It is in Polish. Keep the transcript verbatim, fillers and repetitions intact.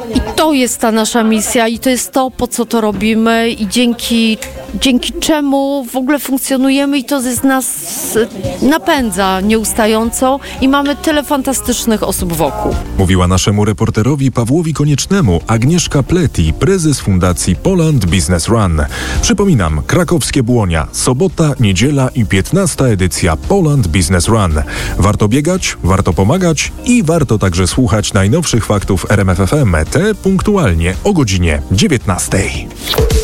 I to jest ta nasza misja i to jest to, po co to robimy i dzięki, dzięki czemu w ogóle funkcjonujemy i to z nas napędza nieustająco i mamy tyle fantastycznych osób wokół. Mówiła naszemu reporterowi Pawłowi Koniecznemu Agnieszka Pleti, prezes Fundacji Poland Business Run. Przypominam, krakowskie Błonia, sobota, niedziela i piętnasta edycja Poland Business Run. Warto biegać, warto pomagać i warto także słuchać najnowszych faktów R M F F M. Te punktualnie o godzinie dziewiętnastej.